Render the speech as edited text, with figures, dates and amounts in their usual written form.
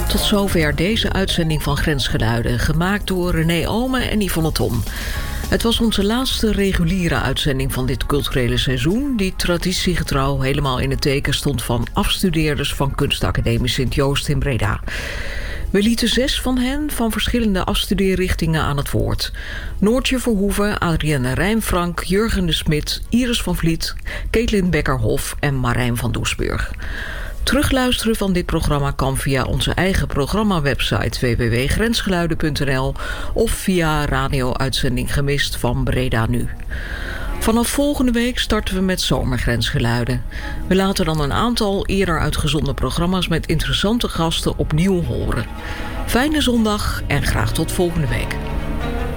Tot zover deze uitzending van Grensgeluiden, gemaakt door René Omen en Yvonne Tom. Het was onze laatste reguliere uitzending van dit culturele seizoen, die traditiegetrouw helemaal in het teken stond van afstudeerders van Kunstacademie Sint-Joost in Breda. We lieten 6 van hen van verschillende afstudeerrichtingen aan het woord. Noortje Verhoeven, Adrienne Rijnfrank, Jurgen de Smit, Iris van Vliet, Caitlin Becker-Hoff en Marijn van Doesburg. Terugluisteren van dit programma kan via onze eigen programmawebsite www.grensgeluiden.nl of via radio-uitzending gemist van Breda Nu. Vanaf volgende week starten we met Zomergrensgeluiden. We laten dan een aantal eerder uitgezonden programma's met interessante gasten opnieuw horen. Fijne zondag en graag tot volgende week.